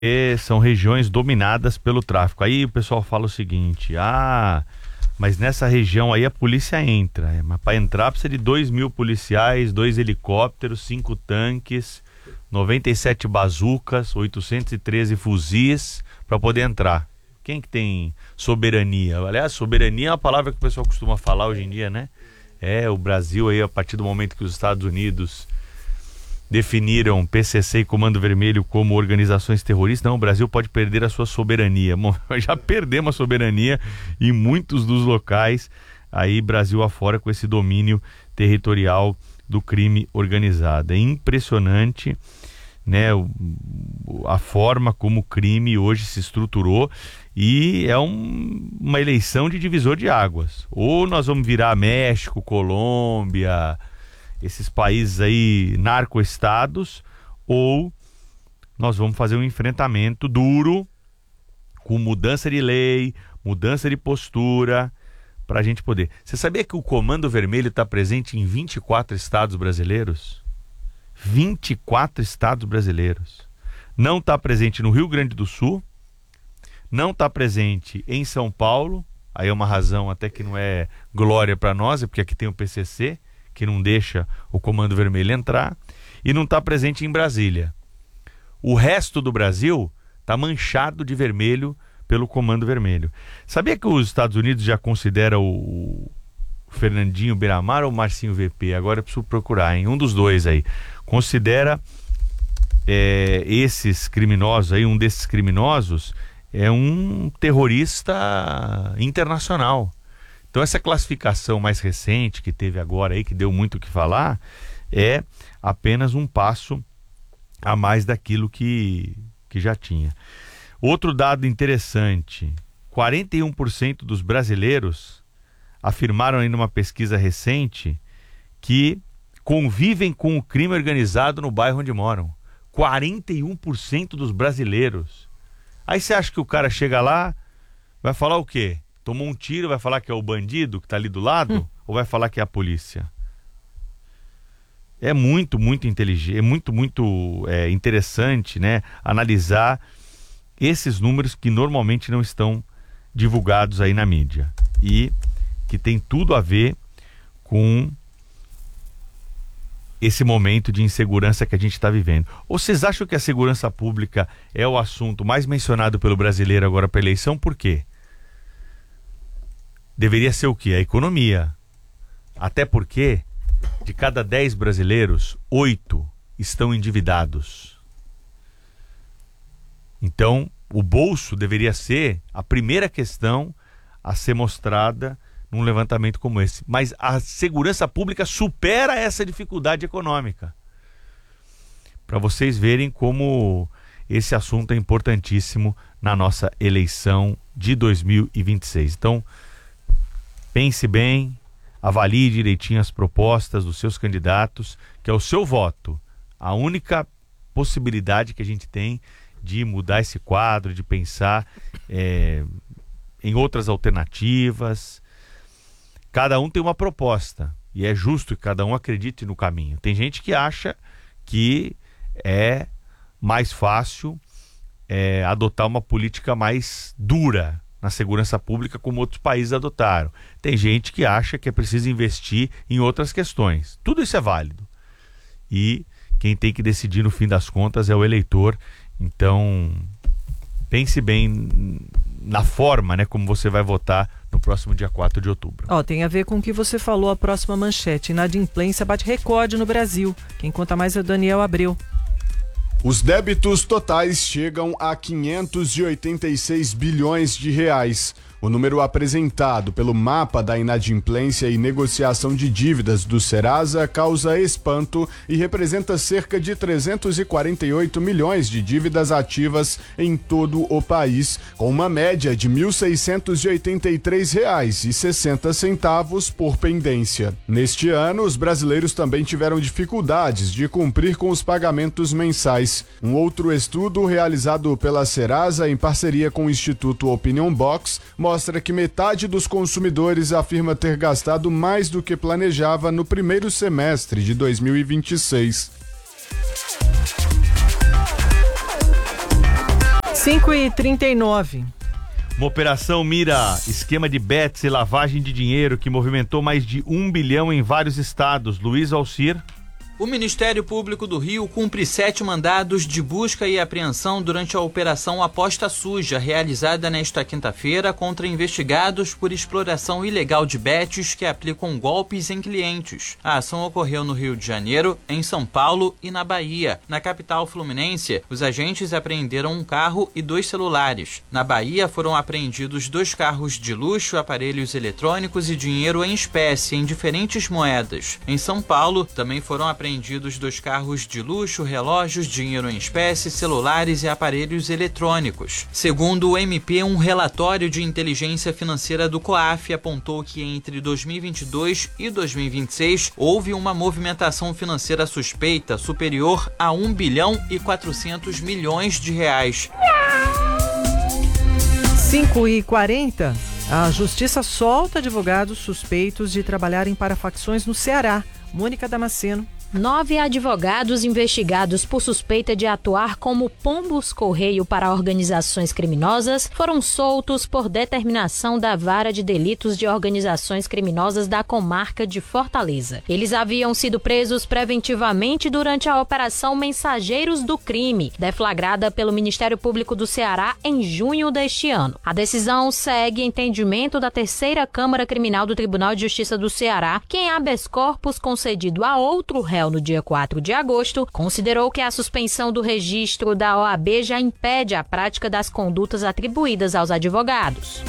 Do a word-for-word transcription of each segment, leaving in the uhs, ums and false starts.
são regiões dominadas pelo tráfico. Aí o pessoal fala o seguinte: ah, mas nessa região aí a polícia entra. É, mas para entrar precisa de dois mil policiais, dois helicópteros, cinco tanques, noventa e sete bazucas, oitocentos e treze fuzis para poder entrar. Quem que tem soberania? Aliás, soberania é uma palavra que o pessoal costuma falar hoje em dia, né? É, o Brasil aí, a partir do momento que os Estados Unidos definiram P C C e Comando Vermelho como organizações terroristas, não, o Brasil pode perder a sua soberania. Bom, já perdemos a soberania em muitos dos locais, aí Brasil afora, com esse domínio territorial do crime organizado. É impressionante, né, o, a forma como o crime hoje se estruturou, e é um, uma eleição de divisor de águas. Ou nós vamos virar México, Colômbia, esses países aí narcoestados, ou nós vamos fazer um enfrentamento duro, com mudança de lei, mudança de postura, para a gente poder. Você sabia que o Comando Vermelho está presente em vinte e quatro estados brasileiros? vinte e quatro estados brasileiros. Não está presente no Rio Grande do Sul, não está presente em São Paulo, aí é uma razão até que não é glória para nós, é porque aqui tem o P C C, que não deixa o Comando Vermelho entrar, e não está presente em Brasília. O resto do Brasil está manchado de vermelho pelo Comando Vermelho. Sabia que os Estados Unidos já considera o Fernandinho Beiramar ou o Marcinho V P? Agora eu preciso procurar, hein? Um dos dois aí. Considera é, esses criminosos aí, um desses criminosos, é um terrorista internacional. Então essa classificação mais recente que teve agora aí, que deu muito o que falar, é apenas um passo a mais daquilo que, que já tinha. Outro dado interessante: quarenta e um por cento dos brasileiros afirmaram aí numa pesquisa recente que convivem com o crime organizado no bairro onde moram. quarenta e um por cento dos brasileiros. Aí você acha que o cara chega lá, vai falar o quê? Tomou um tiro, vai falar que é o bandido que está ali do lado? Hum. Ou vai falar que é a polícia? É muito, muito inteligente, é muito, muito é, interessante, né, analisar esses números que normalmente não estão divulgados aí na mídia. E que tem tudo a ver com esse momento de insegurança que a gente está vivendo. Ou vocês acham que a segurança pública é o assunto mais mencionado pelo brasileiro agora para a eleição? Por quê? Deveria ser o quê? A economia. Até porque, de cada dez brasileiros, oito estão endividados. Então, o bolso deveria ser a primeira questão a ser mostrada num levantamento como esse. Mas a segurança pública supera essa dificuldade econômica. Para vocês verem como esse assunto é importantíssimo na nossa eleição de dois mil e vinte e seis. Então, pense bem, avalie direitinho as propostas dos seus candidatos, que é o seu voto a única possibilidade que a gente tem de mudar esse quadro, de pensar é, em outras alternativas. Cada um tem uma proposta e é justo que cada um acredite no caminho. Tem gente que acha que é mais fácil é, adotar uma política mais dura na segurança pública, como outros países adotaram. Tem gente que acha que é preciso investir em outras questões. Tudo isso é válido. E quem tem que decidir no fim das contas é o eleitor. Então, pense bem na forma, né, como você vai votar no próximo dia quatro de outubro. Ó, tem a ver com o que você falou, a próxima manchete. Inadimplência bate recorde no Brasil. Quem conta mais é o Daniel Abreu. Os débitos totais chegam a quinhentos e oitenta e seis bilhões de reais. O número apresentado pelo mapa da inadimplência e negociação de dívidas do Serasa causa espanto e representa cerca de trezentos e quarenta e oito milhões de dívidas ativas em todo o país, com uma média de mil seiscentos e oitenta e três reais e sessenta centavos por pendência. Neste ano, os brasileiros também tiveram dificuldades de cumprir com os pagamentos mensais. Um outro estudo realizado pela Serasa em parceria com o Instituto Opinion Box mostra que metade dos consumidores afirma ter gastado mais do que planejava no primeiro semestre de dois mil e vinte e seis. cinco e trinta e nove. Uma operação mira esquema de bets e lavagem de dinheiro que movimentou mais de um bilhão em vários estados. Luiz Alcir. O Ministério Público do Rio cumpre sete mandados de busca e apreensão durante a Operação Aposta Suja, realizada nesta quinta-feira contra investigados por exploração ilegal de bets que aplicam golpes em clientes. A ação ocorreu no Rio de Janeiro, em São Paulo e na Bahia. Na capital fluminense, os agentes apreenderam um carro e dois celulares. Na Bahia, foram apreendidos dois carros de luxo, aparelhos eletrônicos e dinheiro em espécie, em diferentes moedas. Em São Paulo, também foram apreendidos apreendidos dois carros de luxo, relógios, dinheiro em espécie, celulares e aparelhos eletrônicos. Segundo o M P, um relatório de inteligência financeira do COAF apontou que entre dois mil e vinte e dois e dois mil e vinte e seis houve uma movimentação financeira suspeita superior a um bilhão e quatrocentos milhões de reais. cinco e quarenta. A Justiça solta advogados suspeitos de trabalharem para facções no Ceará. Mônica Damasceno. Nove advogados investigados por suspeita de atuar como pombos-correio para organizações criminosas foram soltos por determinação da Vara de Delitos de Organizações Criminosas da Comarca de Fortaleza. Eles haviam sido presos preventivamente durante a Operação Mensageiros do Crime, deflagrada pelo Ministério Público do Ceará em junho deste ano. A decisão segue entendimento da Terceira Câmara Criminal do Tribunal de Justiça do Ceará, que em habeas corpus concedido a outro réu no dia quatro de agosto, considerou que a suspensão do registro da O A B já impede a prática das condutas atribuídas aos advogados.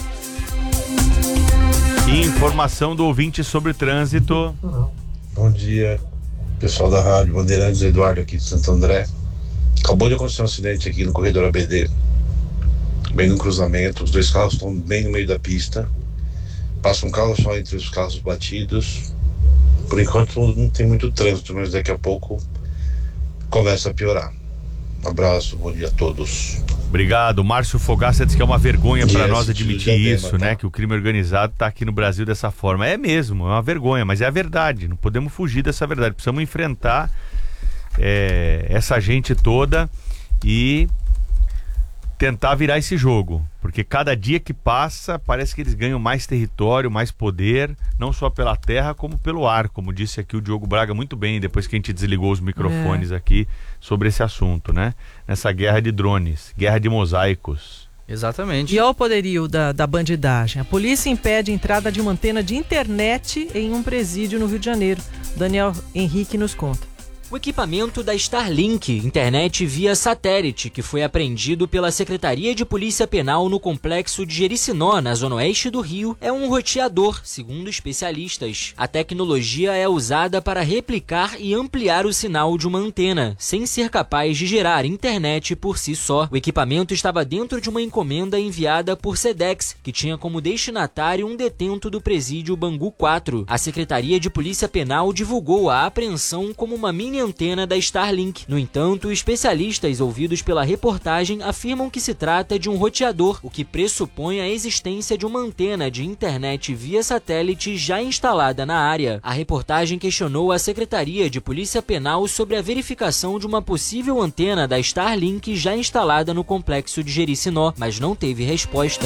Informação do ouvinte sobre trânsito. Bom dia, pessoal da Rádio Bandeirantes, Eduardo aqui de Santo André. Acabou de acontecer um acidente aqui no corredor A B D, bem no cruzamento. Os dois carros estão bem no meio da pista. Passa um carro só entre os carros batidos. Por enquanto não tem muito trânsito, mas daqui a pouco começa a piorar. Um abraço, bom dia a todos. Obrigado. Márcio Fogaça disse que é uma vergonha para nós admitir isso, tema, né? tá? Que o crime organizado está aqui no Brasil dessa forma. É mesmo, é uma vergonha, mas é a verdade. Não podemos fugir dessa verdade. Precisamos enfrentar é, essa gente toda e tentar virar esse jogo, porque cada dia que passa parece que eles ganham mais território, mais poder, não só pela terra como pelo ar, como disse aqui o Diogo Braga muito bem, depois que a gente desligou os microfones é. aqui sobre esse assunto, né? Nessa guerra de drones, guerra de mosaicos. Exatamente. E olha o poderio da, da bandidagem. A polícia impede a entrada de uma antena de internet em um presídio no Rio de Janeiro. Daniel Henrique nos conta. O equipamento da Starlink, internet via satélite, que foi apreendido pela Secretaria de Polícia Penal no complexo de Jericinó, na zona oeste do Rio, é um roteador, segundo especialistas. A tecnologia é usada para replicar e ampliar o sinal de uma antena, sem ser capaz de gerar internet por si só. O equipamento estava dentro de uma encomenda enviada por Sedex, que tinha como destinatário um detento do presídio Bangu quatro. A Secretaria de Polícia Penal divulgou a apreensão como uma mini antena da Starlink. No entanto, especialistas ouvidos pela reportagem afirmam que se trata de um roteador, o que pressupõe a existência de uma antena de internet via satélite já instalada na área. A reportagem questionou a Secretaria de Polícia Penal sobre a verificação de uma possível antena da Starlink já instalada no complexo de Jericinó, mas não teve resposta.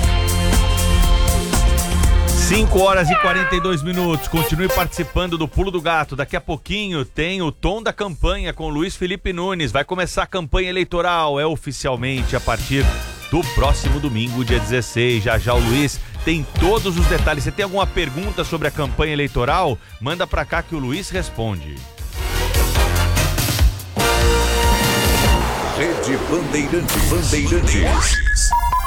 cinco horas e quarenta e dois minutos. Continue participando do Pulo do Gato. Daqui a pouquinho tem o Tom da Campanha com Luiz Felipe Nunes. Vai começar a campanha eleitoral. É oficialmente a partir do próximo domingo, dia dezesseis. Já já o Luiz tem todos os detalhes. Você tem alguma pergunta sobre a campanha eleitoral? Manda pra cá que o Luiz responde. Rede Bandeirantes. Bandeirantes.